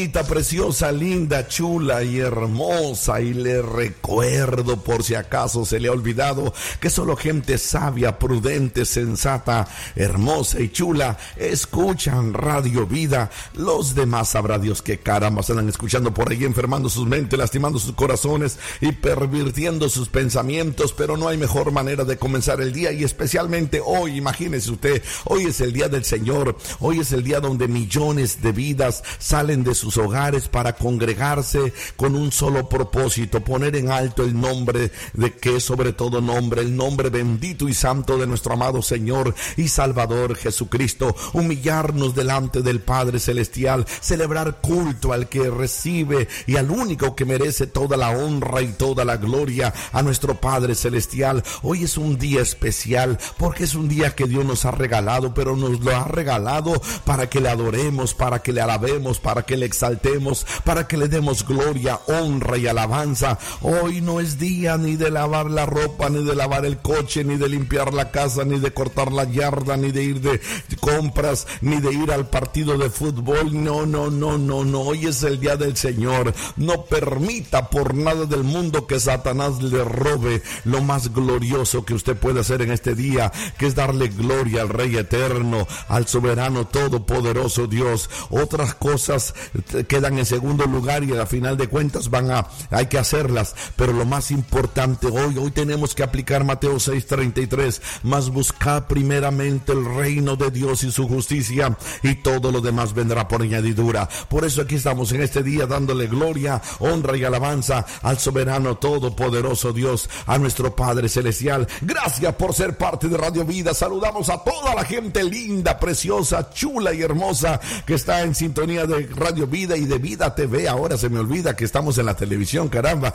Preciosa, linda, chula y hermosa, y le recuerdo por si acaso se le ha olvidado que solo gente sabia, prudente, sensata, hermosa y chula escuchan Radio Vida. Los demás sabrá Dios qué caramba se andan escuchando por ahí, enfermando sus mentes, lastimando sus corazones y pervirtiendo sus pensamientos, pero no hay mejor manera de comenzar el día, y especialmente hoy. Imagínese usted, hoy es el día del Señor, hoy es el día donde millones de vidas salen de sus hogares para congregarse con un solo propósito: poner en alto el nombre de que es sobre todo nombre, el nombre bendito y santo de nuestro amado Señor y Salvador Jesucristo, humillarnos delante del Padre Celestial, celebrar culto al que recibe y al único que merece toda la honra y toda la gloria, a nuestro Padre Celestial. Hoy es un día especial porque es un día que Dios nos ha regalado, pero nos lo ha regalado para que le adoremos, para que le alabemos, para que le exaltemos, para que le demos gloria, honra y alabanza. Hoy no es día ni de lavar la ropa, ni de lavar el coche, ni de limpiar la casa, ni de cortar la yarda, ni de ir de compras, ni de ir al partido de fútbol. No. Hoy es el día del Señor. No permita por nada del mundo que Satanás le robe lo más glorioso que usted puede hacer en este día, que es darle gloria al Rey Eterno, al soberano todopoderoso Dios. Otras cosas quedan en segundo lugar y a final de cuentas hay que hacerlas, pero lo más importante hoy tenemos que aplicar Mateo 6:33: mas buscad primeramente el reino de Dios y su justicia, y todo lo demás vendrá por añadidura. Por eso aquí estamos en este día dándole gloria, honra y alabanza al soberano todopoderoso Dios, a nuestro Padre Celestial. Gracias por ser parte de Radio Vida. Saludamos a toda la gente linda, preciosa, chula y hermosa que está en sintonía de Radio Vida y de Vida TV. Ahora se me olvida que estamos en la televisión, caramba.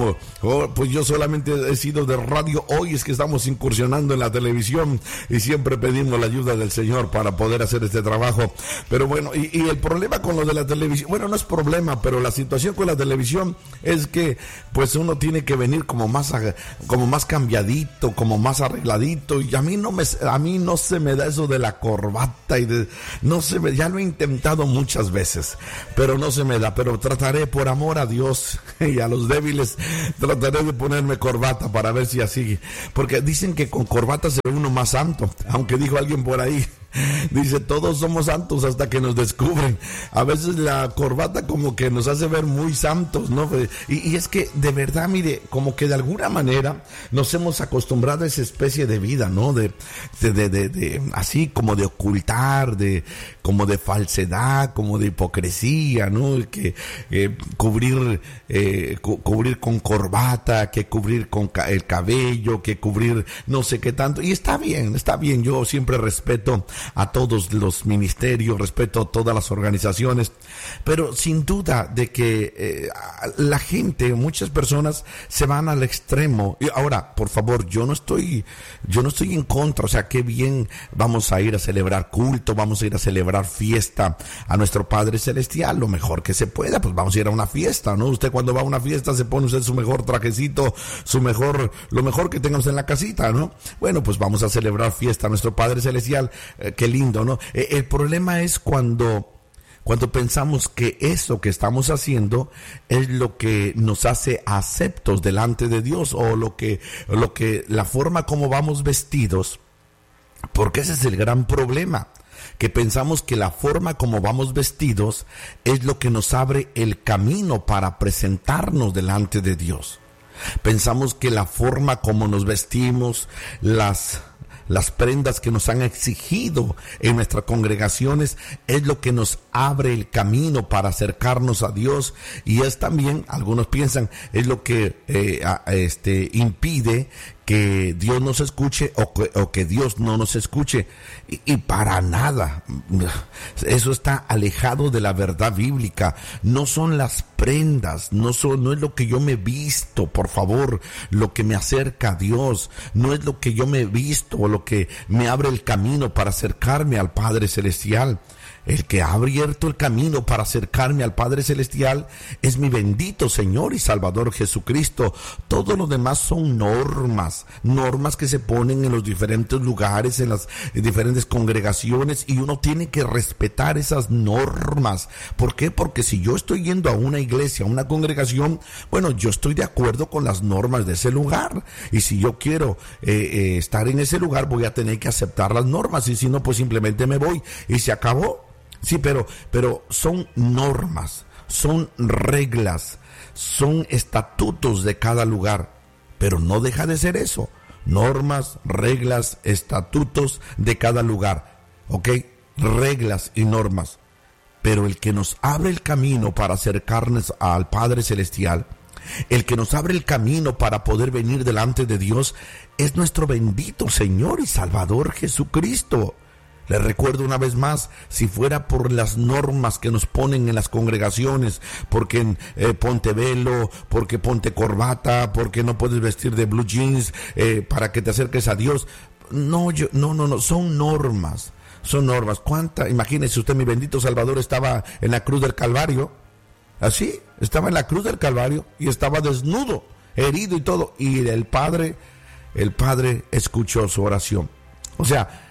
Pues yo solamente he sido de radio, hoy es que estamos incursionando en la televisión y siempre pedimos la ayuda del Señor para poder hacer este trabajo. Pero bueno, y el problema con lo de la televisión, bueno, no es problema, pero la situación con la televisión es que pues uno tiene que venir como más cambiadito, como más arregladito, y a mí no se me da eso de la corbata ya lo he intentado muchas veces, pero no se me da. Pero trataré, por amor a Dios y a los débiles, trataré de ponerme corbata para ver si así, porque dicen que con corbata se ve uno más santo, aunque dijo alguien por ahí, dice, todos somos santos hasta que nos descubren. A veces la corbata como que nos hace ver muy santos, ¿no? Y es que de verdad, mire, como que de alguna manera nos hemos acostumbrado a esa especie de vida, ¿no? De así como de ocultar, como de falsedad, como de hipocresía, ¿no? Que cubrir con corbata, que cubrir con el cabello, que cubrir no sé qué tanto. Y está bien, yo siempre respeto a todos los ministerios, respeto a todas las organizaciones, pero sin duda de que la gente, muchas personas se van al extremo. Y ahora, por favor, yo no estoy en contra, o sea, qué bien, vamos a ir a celebrar culto, vamos a ir a celebrar fiesta a nuestro Padre Celestial, lo mejor que se pueda, pues vamos a ir a una fiesta, ¿no? Usted cuando va a una fiesta se pone usted su mejor trajecito, lo mejor que tengamos en la casita, ¿no? Bueno, pues vamos a celebrar fiesta a nuestro Padre Celestial. Qué lindo, ¿no? El problema es cuando pensamos que eso que estamos haciendo es lo que nos hace aceptos delante de Dios, o la forma como vamos vestidos, porque ese es el gran problema, que pensamos que la forma como vamos vestidos es lo que nos abre el camino para presentarnos delante de Dios. Pensamos que la forma como nos vestimos, las prendas que nos han exigido en nuestras congregaciones es lo que nos abre el camino para acercarnos a Dios, y es también, algunos piensan, es lo que impide que Dios nos escuche o que Dios no nos escuche, y para nada, eso está alejado de la verdad bíblica. No son las prendas, no es lo que yo me visto, por favor, lo que me acerca a Dios, no es lo que yo me visto o lo que me abre el camino para acercarme al Padre Celestial. El que ha abierto el camino para acercarme al Padre Celestial es mi bendito Señor y Salvador Jesucristo. Todo lo demás son normas que se ponen en los diferentes lugares, en las diferentes congregaciones, y uno tiene que respetar esas normas. ¿Por qué? Porque si yo estoy yendo a una iglesia, a una congregación, bueno, yo estoy de acuerdo con las normas de ese lugar, y si yo quiero estar en ese lugar, voy a tener que aceptar las normas, y si no, pues simplemente me voy y se acabó. Sí, pero son normas, son reglas, son estatutos de cada lugar, pero no deja de ser eso, normas, reglas, estatutos de cada lugar, ¿ok? Reglas y normas, pero el que nos abre el camino para acercarnos al Padre Celestial, el que nos abre el camino para poder venir delante de Dios, es nuestro bendito Señor y Salvador Jesucristo. Les recuerdo una vez más, si fuera por las normas que nos ponen en las congregaciones, porque ponte velo, porque ponte corbata, porque no puedes vestir de blue jeans para que te acerques a Dios. No, son normas. Imagínese usted, mi bendito Salvador estaba en la cruz del Calvario, así, estaba en la cruz del Calvario y estaba desnudo, herido y todo, y el Padre escuchó su oración. O sea,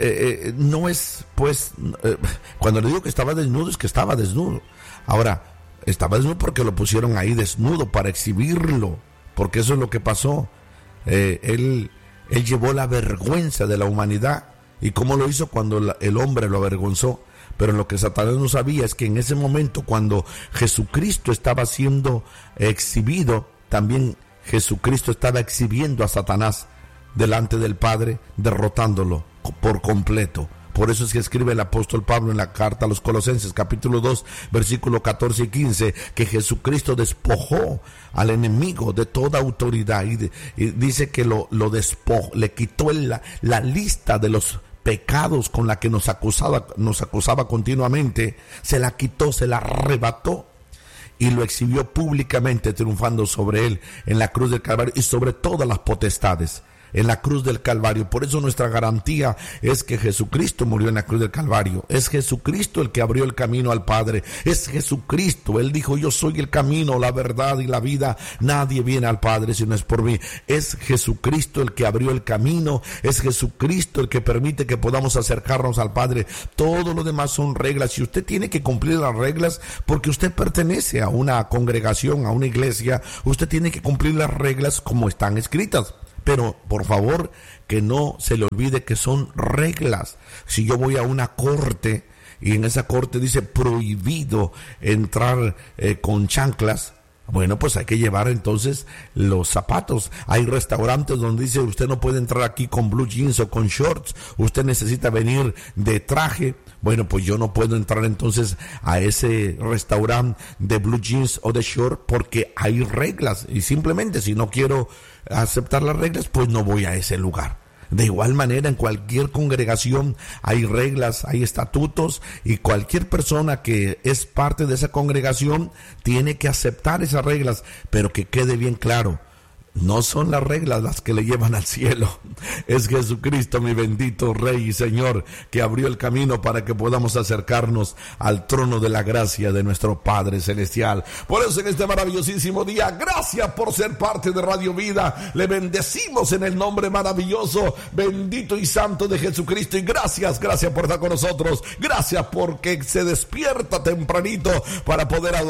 no es, pues, cuando le digo que estaba desnudo, es que estaba desnudo. Ahora, estaba desnudo porque lo pusieron ahí desnudo para exhibirlo, porque eso es lo que pasó. Él llevó la vergüenza de la humanidad. ¿Y cómo lo hizo? Cuando el hombre lo avergonzó. Pero lo que Satanás no sabía es que en ese momento, cuando Jesucristo estaba siendo exhibido, también Jesucristo estaba exhibiendo a Satanás delante del Padre, derrotándolo por completo. Por eso es que escribe el apóstol Pablo en la carta a los Colosenses, capítulo 2, versículo 14 y 15, que Jesucristo despojó al enemigo de toda autoridad, y dice que lo despojó, le quitó la lista de los pecados con la que nos acusaba continuamente, se la quitó, se la arrebató, y lo exhibió públicamente, triunfando sobre él en la cruz del Calvario y sobre todas las potestades. En la cruz del Calvario. Por eso nuestra garantía es que Jesucristo murió en la cruz del Calvario. Es Jesucristo el que abrió el camino al Padre. Es Jesucristo. Él dijo: yo soy el camino, la verdad y la vida. Nadie viene al Padre si no es por mí. Es Jesucristo el que abrió el camino. Es Jesucristo el que permite que podamos acercarnos al Padre. Todo lo demás son reglas, y usted tiene que cumplir las reglas porque usted pertenece a una congregación, a una iglesia. Usted tiene que cumplir las reglas como están escritas. Pero, por favor, que no se le olvide que son reglas. Si yo voy a una corte y en esa corte dice prohibido entrar con chanclas, bueno, pues hay que llevar entonces los zapatos. Hay restaurantes donde dice: usted no puede entrar aquí con blue jeans o con shorts, usted necesita venir de traje. Bueno, pues yo no puedo entrar entonces a ese restaurante de blue jeans o de short porque hay reglas, y simplemente si no quiero aceptar las reglas, pues no voy a ese lugar. De igual manera, en cualquier congregación hay reglas, hay estatutos, y cualquier persona que es parte de esa congregación tiene que aceptar esas reglas, pero que quede bien claro: no son las reglas las que le llevan al cielo. Es Jesucristo, mi bendito Rey y Señor, que abrió el camino para que podamos acercarnos al trono de la gracia de nuestro Padre Celestial. Por eso en este maravillosísimo día, gracias por ser parte de Radio Vida. Le bendecimos en el nombre maravilloso, bendito y santo de Jesucristo. Y gracias por estar con nosotros. Gracias porque se despierta tempranito para poder adorar